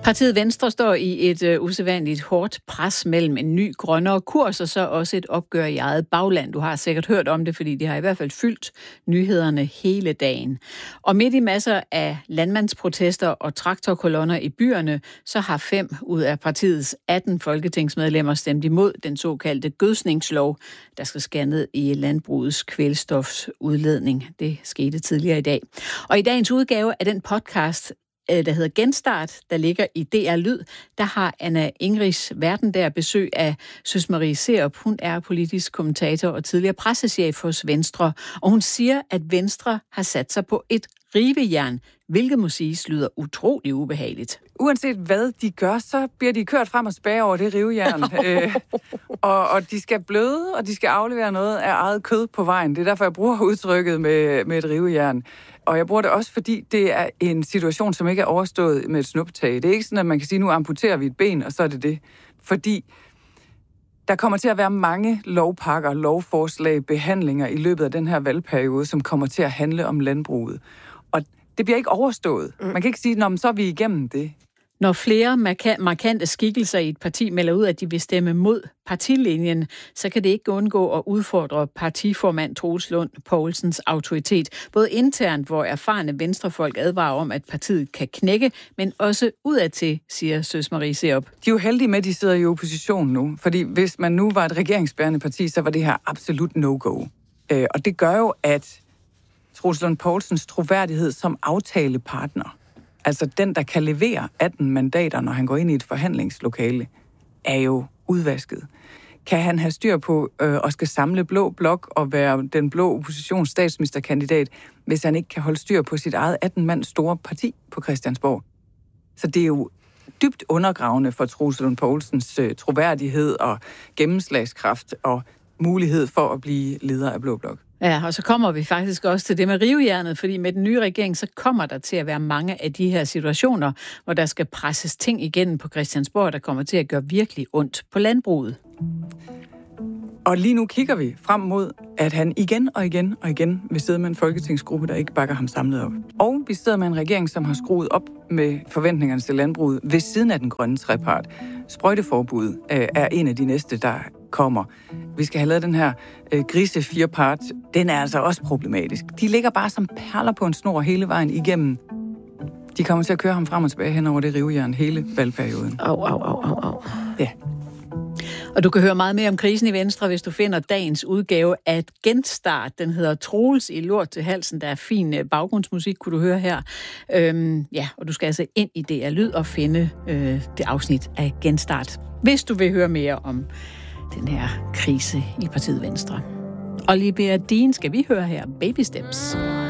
Partiet Venstre står i et usædvanligt hårdt pres mellem en ny grønnere kurs og så også et opgør i eget bagland. Du har sikkert hørt om det, fordi det har i hvert fald fyldt nyhederne hele dagen. Og midt i masser af landmandsprotester og traktorkolonner i byerne, så har 5 ud af partiets 18 folketingsmedlemmer stemt imod den såkaldte gødsningslov, der skal skære ned i landbrugets kvælstofsudledning. Det skete tidligere i dag. Og i dagens udgave af den podcast, der hedder Genstart, der ligger i DR Lyd, der har Anna Ingrids Verden der besøg af Søs Marie Serup. Hun er politisk kommentator og tidligere pressechef hos Venstre, og hun siger, at Venstre har sat sig på et rivejern, hvilket må siges lyder utrolig ubehageligt. Uanset hvad de gør, så bliver de kørt frem og tilbage over det rivejern. Og de skal bløde, og de skal aflevere noget af eget kød på vejen. Det er derfor, jeg bruger udtrykket med et rivejern. Og jeg bruger det også, fordi det er en situation, som ikke er overstået med et snuptag. Det er ikke sådan, at man kan sige, nu amputerer vi et ben, og så er det det. Fordi der kommer til at være mange lovpakker, lovforslag, behandlinger i løbet af den her valgperiode, som kommer til at handle om landbruget. Og det bliver ikke overstået. Man kan ikke sige, så er vi igennem det. Når flere markante skikkelser i et parti melder ud, at de vil stemme mod partilinjen, så kan det ikke undgå at udfordre partiformand Troels Lund Poulsens autoritet. Både internt, hvor erfarne venstrefolk advarer om, at partiet kan knække, men også udadtil, siger Søs Marie Serup. De er jo heldige med, at de sidder i opposition nu. Fordi hvis man nu var et regeringsbærende parti, så var det her absolut no-go. Og det gør jo, at Troels Lund Poulsens troværdighed som aftalepartner, altså den, der kan levere 18 mandater, når han går ind i et forhandlingslokale, er jo udvasket. Kan han have styr på og skal samle blå blok og være den blå oppositions statsministerkandidat, hvis han ikke kan holde styr på sit eget 18-mands store parti på Christiansborg? Så det er jo dybt undergravende for Troels Lund Poulsens troværdighed og gennemslagskraft og mulighed for at blive leder af blå blok. Ja, og så kommer vi faktisk også til det med rivejernet, fordi med den nye regering, så kommer der til at være mange af de her situationer, hvor der skal presses ting igennem på Christiansborg, der kommer til at gøre virkelig ondt på landbruget. Og lige nu kigger vi frem mod, at han igen og igen og igen vil sidde med en folketingsgruppe, der ikke bakker ham samlet op. Og vi sidder med en regering, som har skruet op med forventningerne til landbruget ved siden af den grønne trepart. Sprøjteforbud er en af de næste, der kommer. Vi skal have lavet den her grise 4-part. Den er altså også problematisk. De ligger bare som perler på en snor hele vejen igennem. De kommer til at køre ham frem og tilbage hen over det rivejern hele valgperioden. Au. Ja. Og du kan høre meget mere om krisen i Venstre, hvis du finder dagens udgave af Genstart. Den hedder Troels i lort til halsen. Der er fin baggrundsmusik, kunne du høre her. Og du skal altså ind i DR Lyd og finde det afsnit af Genstart, hvis du vil høre mere om den her krise i partiet Venstre. Olivia Dean skal vi høre her. Baby Steps.